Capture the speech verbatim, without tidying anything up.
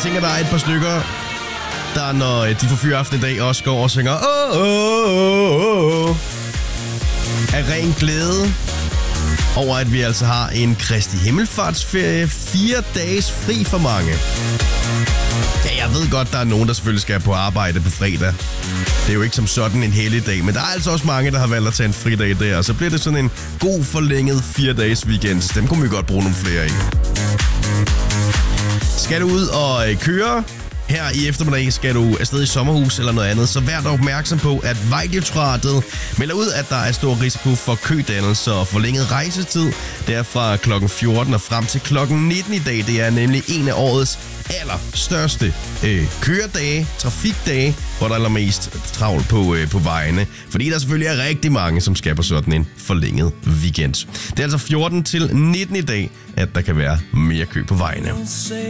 tænker, der er et par stykker, der når de får fyraften i dag også går og synger åh, åh, åh, åh, af ren glæde over, at vi altså har en Kristi Himmelfartsferie. Fire dages fri for mange. Ja, jeg ved godt, der er nogen, der selvfølgelig skal på arbejde på fredag. Det er jo ikke som sådan en helligdag, men der er altså også mange, der har valgt at tage en fridag der, og så bliver det sådan en god forlænget fire dages weekend. Dem kunne vi godt bruge nogle flere af. Skal du ud og køre her i eftermiddag, skal du afsted i sommerhus eller noget andet, så vær dog opmærksom på, at Vejdirektoratet melder ud, at der er stor risiko for kødannelse og forlænget rejsetid. Det er fra klokken fjorten og frem til klokken nitten i dag. Det er nemlig en af årets allerstørste øh, køredage, trafikdage, hvor der er allermest travlt på, øh, på vejene. Fordi der selvfølgelig er rigtig mange, som skal på sådan en forlænget weekend. Det er altså fjorten til nitten i dag, at der kan være mere kø på vejene.